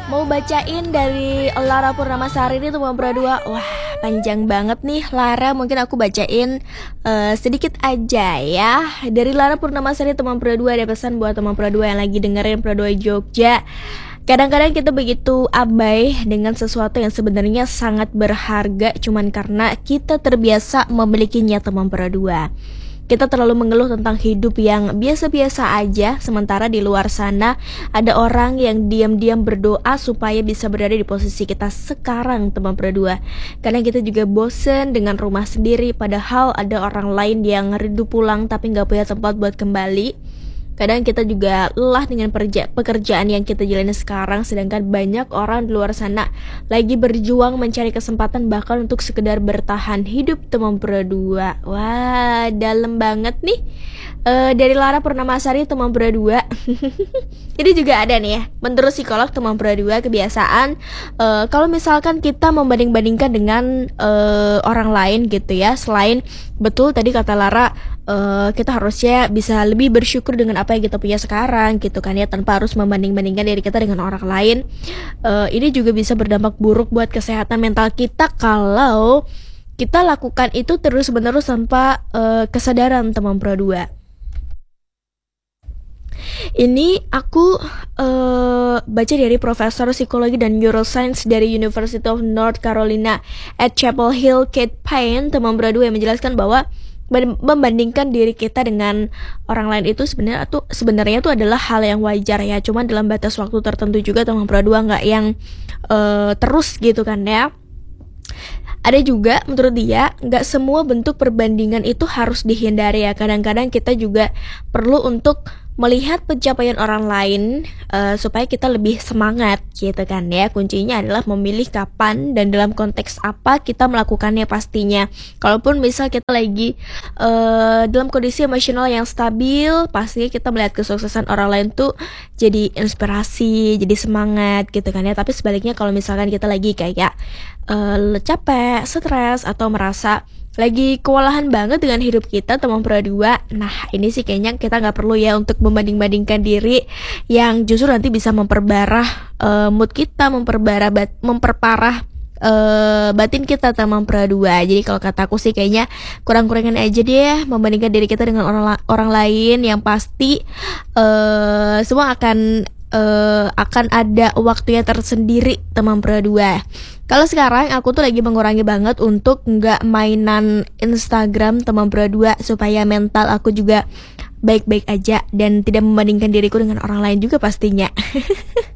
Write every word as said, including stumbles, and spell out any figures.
Mau bacain dari Lara Purnamasari ini Teman Pura dua. Wah, panjang banget nih Lara. Mungkin aku bacain uh, sedikit aja ya. Dari Lara Purnamasari Teman Pura dua ada pesan buat Teman Pura dua yang lagi dengerin Pura dua Jogja. Kadang-kadang kita begitu abai dengan sesuatu yang sebenarnya sangat berharga cuman karena kita terbiasa memilikinya Teman Pura dua. Kita terlalu mengeluh tentang hidup yang biasa-biasa aja, sementara di luar sana ada orang yang diam-diam berdoa supaya bisa berada di posisi kita sekarang, Teman Pura dua. Kadang kita juga bosen dengan rumah sendiri, padahal ada orang lain yang rindu pulang tapi gak punya tempat buat kembali. Kadang kita juga lelah dengan perja- pekerjaan yang kita jalani sekarang, sedangkan banyak orang di luar sana lagi berjuang mencari kesempatan bahkan untuk sekedar bertahan hidup, Teman Pura dua. Wah, dalam banget nih. Uh, dari Lara Purnamasari Teman Pura dua. Ini juga ada nih ya. Menurut psikolog Teman Pura dua, kebiasaan uh, kalau misalkan kita membanding-bandingkan dengan uh, orang lain gitu ya, selain betul tadi kata Lara, uh, kita harusnya bisa lebih bersyukur dengan apa yang kita punya sekarang gitu kan ya, tanpa harus membanding-bandingkan diri kita dengan orang lain. Uh, ini juga bisa berdampak buruk buat kesehatan mental kita kalau kita lakukan itu terus-menerus tanpa uh, kesadaran, Teman Pura dua. Ini aku uh, baca dari Profesor Psikologi dan Neuroscience dari University of North Carolina at Chapel Hill, Kate Payne, Teman Pura dua, yang menjelaskan bahwa membandingkan diri kita dengan orang lain itu sebenarnya tuh sebenarnya itu adalah hal yang wajar ya, cuman dalam batas waktu tertentu juga, Teman Pura dua, nggak yang uh, terus gitu kan ya. Ada juga menurut dia nggak semua bentuk perbandingan itu harus dihindari ya. Kadang-kadang kita juga perlu untuk melihat pencapaian orang lain uh, supaya kita lebih semangat gitu kan ya. Kuncinya adalah memilih kapan dan dalam konteks apa kita melakukannya pastinya. Kalaupun misal kita lagi uh, dalam kondisi emosional yang stabil, pastinya kita melihat kesuksesan orang lain tuh jadi inspirasi, jadi semangat gitu kan ya. Tapi sebaliknya kalau misalkan kita lagi kayak uh, capek, stres, atau merasa lagi kewalahan banget dengan hidup kita, Teman Pura dua, nah ini sih kayaknya kita gak perlu ya untuk membanding-bandingkan diri yang justru nanti bisa memperbarah uh, mood kita, memperbarah bat, memperparah uh, batin kita, Teman Pura dua. Jadi kalau kata aku sih kayaknya kurang-kurangin aja deh membandingkan diri kita dengan orang, orang lain. Yang pasti uh, semua akan Uh, akan ada waktunya tersendiri, Teman Pura dua. Kalau sekarang aku tuh lagi mengurangi banget untuk nggak mainan Instagram, Teman Pura dua, supaya mental aku juga baik-baik aja dan tidak membandingkan diriku dengan orang lain juga pastinya.